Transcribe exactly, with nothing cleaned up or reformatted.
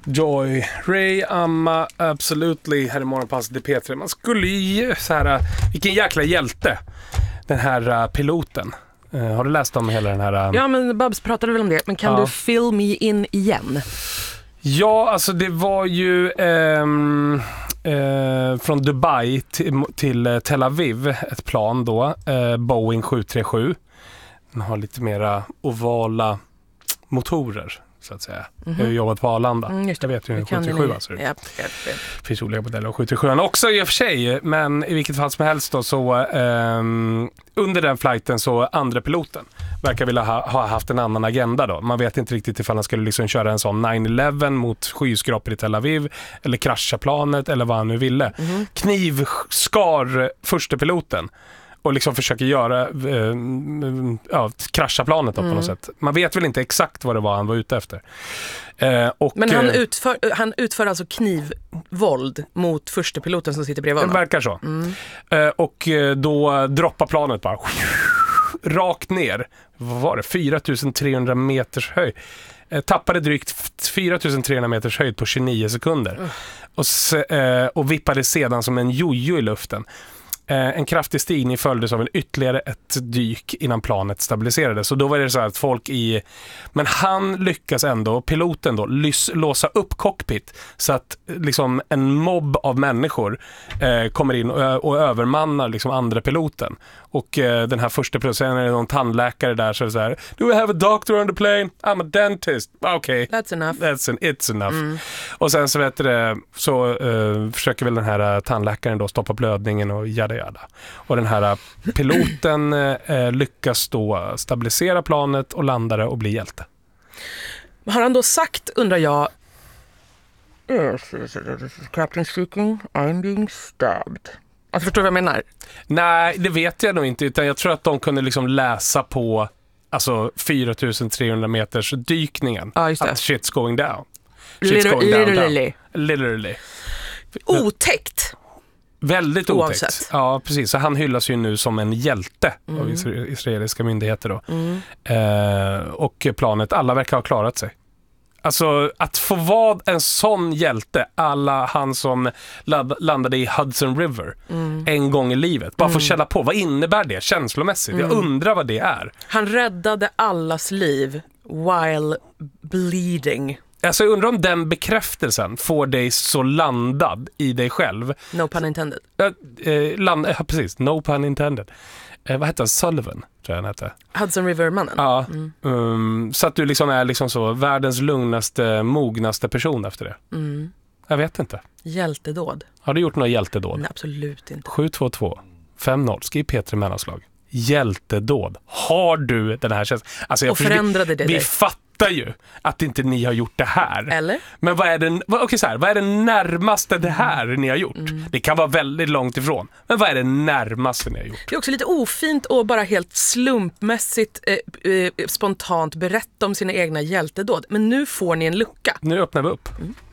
Joy, Ray, Amma, absolutely. Här i Morgonpasset i P tre. Man skulle ju så här, vilken jäkla hjälte. Den här uh, piloten. Uh, har du läst om hela den här? Uh... Ja, men Babs pratade väl om det. Men kan ja. du fill me in igen? Ja, alltså det var ju um, uh, från Dubai till, till Tel Aviv ett plan då. Uh, Boeing sju tre sju. Den har lite mera ovala motorer, så att säga. Mm-hmm. Jag har jobbat på Arlanda. Mm, jag vet ju hur sju tre sju ser ut. Yep, yep, yep. Det finns olika modeller av sju tre sju också i och för sig. Men i vilket fall som helst då, så um, under den flighten så andra piloten verkar vilja ha, ha haft en annan agenda då. Man vet inte riktigt ifall han skulle liksom köra en sån nine eleven mot skyskrapor i Tel Aviv eller krascha planet eller vad han nu ville. Mm-hmm. Knivskar första piloten. Och liksom försöker göra eh, ja, krascha planet mm. på något sätt. Man vet väl inte exakt vad det var han var ute efter. Eh, och, Men han utför, han utför alltså knivvåld mot första piloten som sitter bredvid honom. Det verkar så. Mm. Eh, och då droppar planet bara rakt ner. Vad var det? fyra tusen trehundra meters höjd. Eh, tappade drygt fyra tusen trehundra meters höjd på tjugonio sekunder. Mm. Och, se, eh, och vippade sedan som en jojo i luften. En kraftig stigning följdes av en ytterligare ett dyk innan planet stabiliserades. Så då var det så här att folk i... Men han lyckas ändå, piloten då, lys, låsa upp cockpit så att liksom en mobb av människor eh, kommer in och, och övermannar liksom andra piloten. Och eh, den här första piloten är någon tandläkare där så är det så här: Do we have a doctor on the plane? I'm a dentist. Okej. Okay. That's enough. That's an, it's enough. Mm. Och sen så vet det, så eh, försöker väl den här tandläkaren då stoppa blödningen och jada jada. Och den här piloten eh, lyckas då stabilisera planet och landa det och bli hjälte. Har han då sagt, undrar jag, Captain speaking, I'm being stabbed. Alltså, förstår du vad jag menar? Nej, det vet jag nog inte, utan jag tror att de kunde liksom läsa på alltså fyra tusen trehundra meters dykningen ja, just det. Att shit's going down. Shit's Liter- going down, literally. down. Literally. Otäckt. Väldigt otäckt. Oavsett. Ja, precis. Så han hyllas ju nu som en hjälte mm. av israeliska myndigheter då. Mm. Eh, och planet, alla verkar ha klarat sig. Alltså att få vara en sån hjälte, alla han som lad- landade i Hudson River mm. en gång i livet. Bara mm. få känna på, vad innebär det känslomässigt? Mm. Jag undrar vad det är. Han räddade allas liv while bleeding. Alltså jag undrar om den bekräftelsen får dig så landad i dig själv. No pun intended. Äh, eh, land, ja, precis. No pun intended. Eh, vad heter han? Sullivan, tror jag han heter. Hudson River-mannen. Ja. Mm. Um, så att du liksom är liksom så världens lugnaste, mognaste person efter det. Mm. Jag vet inte. Hjältedåd. Har du gjort några hjältedåd? Nej, absolut inte. sju två två fem noll. Skriv P tre mellanslag. Hjältedåd. Har du den här känslan? Alltså jag och förändrade det vi, dig. Vi fattar ju att inte ni har gjort det här. Eller? Men vad är det, okay, så här, vad är det närmaste det här ni har gjort? Mm. Det kan vara väldigt långt ifrån. Men vad är det närmaste ni har gjort? Det är också lite ofint att bara helt slumpmässigt eh, eh, spontant berätta om sina egna hjältedåd. Men nu får ni en lucka. Nu öppnar vi upp. Mm.